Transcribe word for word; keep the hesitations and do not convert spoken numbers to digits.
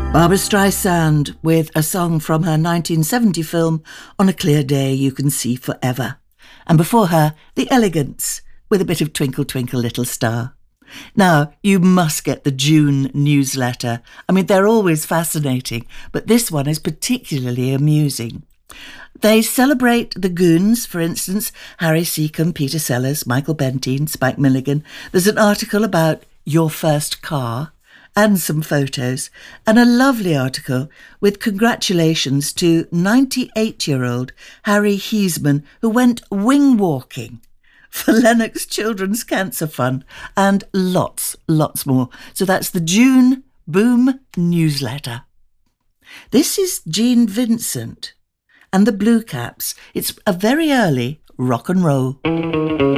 Barbra Streisand with a song from her nineteen seventy film On a Clear Day You Can See Forever. And before her, The Elegants with a bit of Twinkle Twinkle Little Star. Now, you must get the June newsletter. I mean, they're always fascinating, but this one is particularly amusing. They celebrate the Goons, for instance, Harry Seacombe, Peter Sellers, Michael Bentine, Spike Milligan. There's an article about your first car and some photos, and a lovely article with congratulations to ninety-eight-year-old Harry Heisman, who went wing walking for Lennox Children's Cancer Fund, and lots, lots more. So that's the June Boom newsletter. This is Gene Vincent and the Blue Caps. It's a very early rock and roll.